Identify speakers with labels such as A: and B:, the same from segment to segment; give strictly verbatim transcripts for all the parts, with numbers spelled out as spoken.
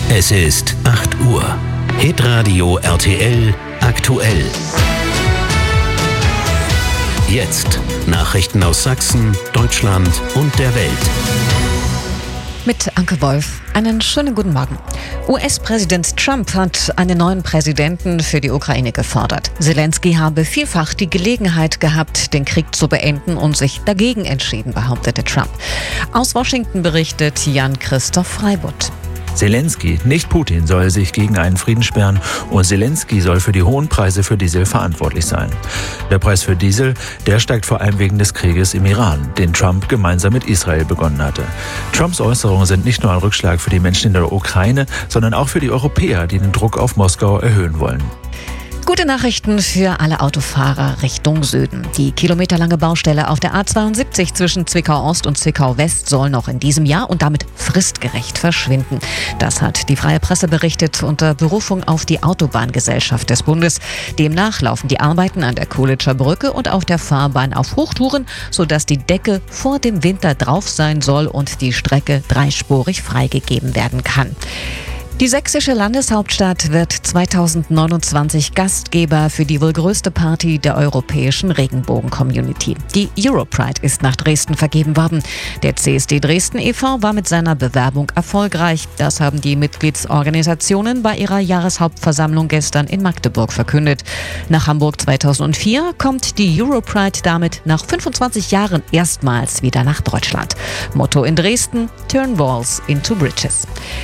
A: Es ist acht Uhr. Hitradio R T L aktuell. Jetzt Nachrichten aus Sachsen, Deutschland und der Welt.
B: Mit Anke Wolf. Einen schönen guten Morgen. U S-Präsident Trump hat einen neuen Präsidenten für die Ukraine gefordert. Zelensky habe vielfach die Gelegenheit gehabt, den Krieg zu beenden und sich dagegen entschieden, behauptete Trump. Aus Washington berichtet Jan-Christoph Freibutt.
C: Zelensky, nicht Putin, soll sich gegen einen Frieden sperren und Zelensky soll für die hohen Preise für Diesel verantwortlich sein. Der Preis für Diesel, der steigt vor allem wegen des Krieges im Iran, den Trump gemeinsam mit Israel begonnen hatte. Trumps Äußerungen sind nicht nur ein Rückschlag für die Menschen in der Ukraine, sondern auch für die Europäer, die den Druck auf Moskau erhöhen wollen.
B: Gute Nachrichten für alle Autofahrer Richtung Süden. Die kilometerlange Baustelle auf der A zweiundsiebzig zwischen Zwickau-Ost und Zwickau-West soll noch in diesem Jahr und damit fristgerecht verschwinden. Das hat die Freie Presse berichtet unter Berufung auf die Autobahngesellschaft des Bundes. Demnach laufen die Arbeiten an der Kohlitscher Brücke und auf der Fahrbahn auf Hochtouren, sodass die Decke vor dem Winter drauf sein soll und die Strecke dreispurig freigegeben werden kann. Die sächsische Landeshauptstadt wird zweitausendneunundzwanzig Gastgeber für die wohl größte Party der europäischen Regenbogen-Community. Die Europride ist nach Dresden vergeben worden. Der C S D Dresden e V war mit seiner Bewerbung erfolgreich. Das haben die Mitgliedsorganisationen bei ihrer Jahreshauptversammlung gestern in Magdeburg verkündet. Nach Hamburg zweitausendvier kommt die Europride damit nach fünfundzwanzig Jahren erstmals wieder nach Deutschland. Motto in Dresden: Turn Walls into Bridges.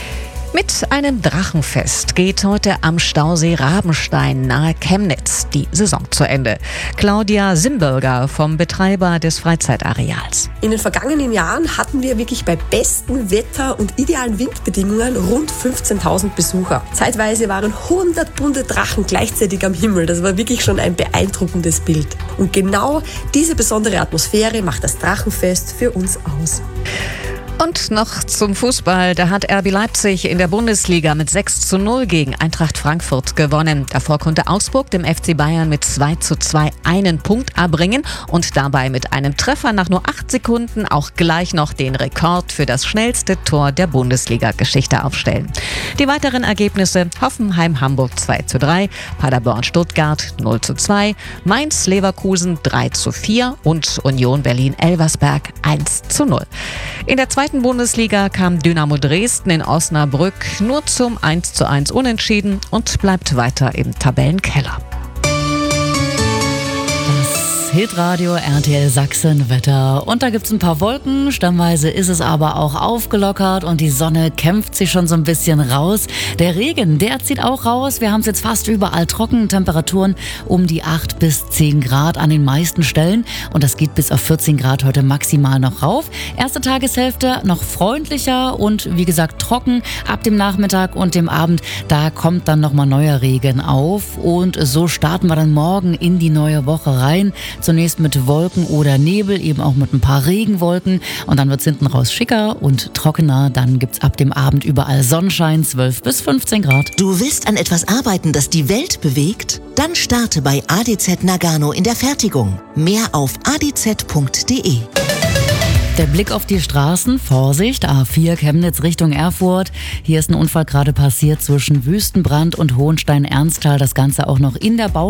B: Mit einem Drachenfest geht heute am Stausee Rabenstein nahe Chemnitz die Saison zu Ende. Claudia Simberger vom Betreiber des Freizeitareals.
D: In den vergangenen Jahren hatten wir wirklich bei bestem Wetter und idealen Windbedingungen rund fünfzehntausend Besucher. Zeitweise waren hundert bunte Drachen gleichzeitig am Himmel. Das war wirklich schon ein beeindruckendes Bild. Und genau diese besondere Atmosphäre macht das Drachenfest für uns aus.
B: Und noch zum Fußball. Da hat R B Leipzig in der Bundesliga mit sechs zu null gegen Eintracht Frankfurt gewonnen. Davor konnte Augsburg dem F C Bayern mit zwei zu zwei einen Punkt erbringen und dabei mit einem Treffer nach nur acht Sekunden auch gleich noch den Rekord für das schnellste Tor der Bundesliga-Geschichte aufstellen. Die weiteren Ergebnisse: Hoffenheim-Hamburg zwei zu drei, Paderborn-Stuttgart null zu zwei, Mainz-Leverkusen drei zu vier und Union Berlin-Elversberg eins zu null. In der zweiten Bundesliga kam Dynamo Dresden in Osnabrück nur zum eins zu eins Unentschieden und bleibt weiter im Tabellenkeller.
E: Hitradio R T L Sachsen Wetter. Und da gibt's ein paar Wolken, stammweise ist es aber auch aufgelockert und die Sonne kämpft sich schon so ein bisschen raus. Der Regen, der zieht auch raus. Wir haben es jetzt fast überall trocken, Temperaturen um die acht bis zehn Grad an den meisten Stellen und das geht bis auf vierzehn Grad heute maximal noch rauf. Erste Tageshälfte noch freundlicher und wie gesagt trocken. Ab dem Nachmittag und dem Abend, da kommt dann nochmal neuer Regen auf und so starten wir dann morgen in die neue Woche rein. Zunächst mit Wolken oder Nebel, eben auch mit ein paar Regenwolken und dann wird es hinten raus schicker und trockener. Dann gibt es ab dem Abend überall Sonnenschein, zwölf bis fünfzehn Grad.
F: Du willst an etwas arbeiten, das die Welt bewegt? Dann starte bei A D Z Nagano in der Fertigung. Mehr auf a d z punkt d e.
E: Der Blick auf die Straßen, Vorsicht, A vier Chemnitz Richtung Erfurt. Hier ist ein Unfall gerade passiert zwischen Wüstenbrand und Hohenstein-Ernsthal. Das Ganze auch noch in der Bau